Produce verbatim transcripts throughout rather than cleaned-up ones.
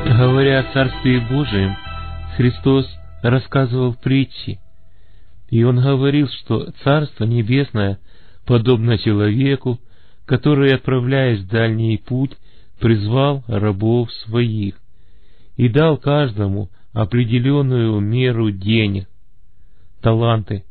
Говоря о Царстве Божием, Христос рассказывал притчи, и Он говорил, что Царство Небесное подобно человеку, который, отправляясь в дальний путь, призвал рабов своих и дал каждому определенную меру денег, таланты,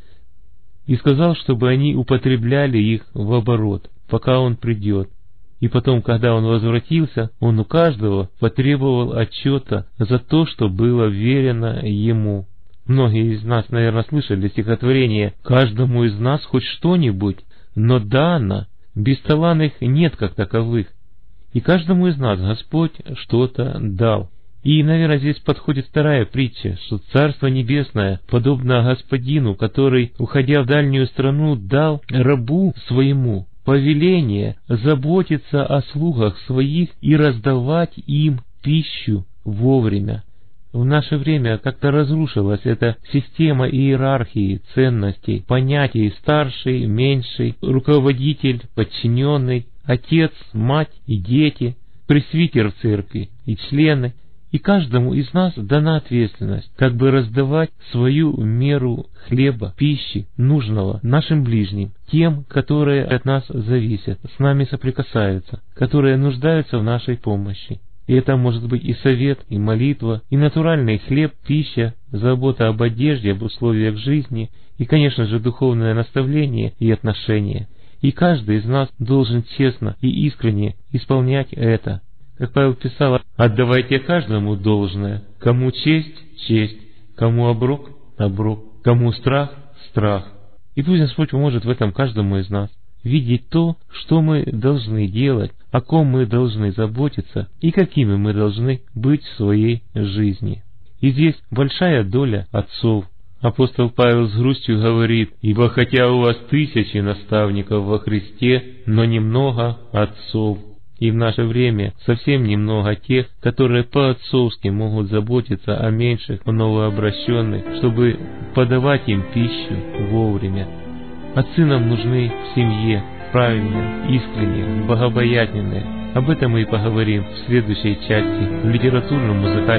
и сказал, чтобы они употребляли их в оборот, пока он придет. И потом, когда он возвратился, он у каждого потребовал отчета за то, что было верено ему. Многие из нас, наверное, слышали стихотворение «Каждому из нас хоть что-нибудь, но дано, бесталанных нет как таковых». И каждому из нас Господь что-то дал. И, наверное, здесь подходит вторая притча, что Царство Небесное подобно господину, который, уходя в дальнюю страну, дал рабу своему повеление заботиться о слугах своих и раздавать им пищу вовремя. В наше время как-то разрушилась эта система иерархии ценностей, понятий старший, меньший, руководитель, подчиненный, отец, мать и дети, пресвитер в церкви и члены. И каждому из нас дана ответственность, как бы раздавать свою меру хлеба, пищи, нужного нашим ближним, тем, которые от нас зависят, с нами соприкасаются, которые нуждаются в нашей помощи. И это может быть и совет, и молитва, и натуральный хлеб, пища, забота об одежде, об условиях жизни, и, конечно же, духовное наставление и отношения. И каждый из нас должен честно и искренне исполнять это. Как Павел писал, отдавайте каждому должное, кому честь – честь, кому оброк – оброк, кому страх – страх. И пусть Господь поможет в этом каждому из нас видеть то, что мы должны делать, о ком мы должны заботиться и какими мы должны быть в своей жизни. И здесь большая доля отцов. Апостол Павел с грустью говорит: «Ибо хотя у вас тысячи наставников во Христе, но немного отцов». И в наше время совсем немного тех, которые по-отцовски могут заботиться о меньших, о новообращенных, чтобы подавать им пищу вовремя. Отцы нам нужны в семье, правильные, искренние, богобоязненные. Об этом мы и поговорим в следующей части в литературном музыкальном